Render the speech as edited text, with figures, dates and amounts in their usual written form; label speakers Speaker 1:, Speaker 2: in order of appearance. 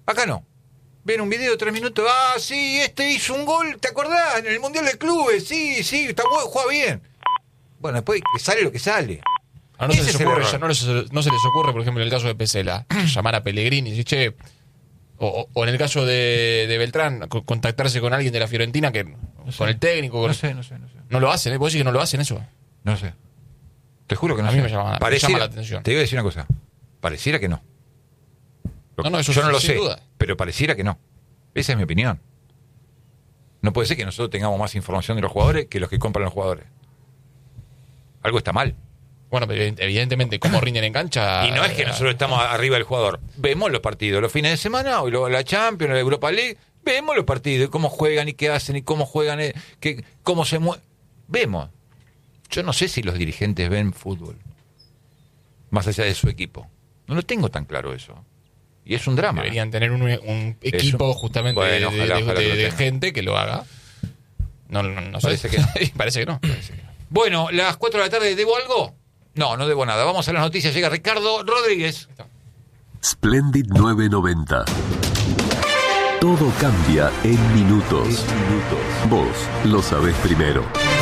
Speaker 1: Acá no. Ven un video de 3 minutos. Sí, este hizo un gol, ¿te acordás? En el Mundial de Clubes. Sí, está bueno, juega bien. Bueno, después que sale lo que sale.
Speaker 2: No se les ocurre, no se les ocurre, por ejemplo, en el caso de Pesela, llamar a Pellegrini y decir, che, o en el caso de Beltrán, contactarse con alguien de la Fiorentina, que con el técnico.
Speaker 1: No sé.
Speaker 2: No lo hacen, ¿Vos decís que no lo hacen eso?
Speaker 1: No sé. Te juro que no
Speaker 2: a
Speaker 1: sé.
Speaker 2: mí me llama la atención.
Speaker 1: Te iba a decir una cosa. Pareciera que no.
Speaker 2: Eso
Speaker 1: yo no lo
Speaker 2: sin
Speaker 1: sé,
Speaker 2: duda.
Speaker 1: pero pareciera que no. Esa es mi opinión. No puede ser que nosotros tengamos más información de los jugadores que los que compran los jugadores. Algo está mal.
Speaker 2: Bueno, pero evidentemente, cómo rinden en cancha.
Speaker 1: Y no es que nosotros estamos arriba del jugador. Vemos los partidos, los fines de semana, o luego la Champions, la Europa League. Vemos los partidos, cómo juegan y qué hacen y cómo juegan, cómo se mueven. Vemos. Yo no sé si los dirigentes ven fútbol. Más allá de su equipo. No lo tengo tan claro eso. Y es un drama.
Speaker 2: Deberían tener un equipo justamente de gente que lo haga. No
Speaker 1: parece
Speaker 2: sé.
Speaker 1: Que no.
Speaker 2: Parece que no.
Speaker 1: Bueno, las 4 de la tarde, ¿debo algo? No debo nada. Vamos a las noticias. Llega Ricardo Rodríguez.
Speaker 3: Splendid 990. Todo cambia en minutos. Vos lo sabés primero.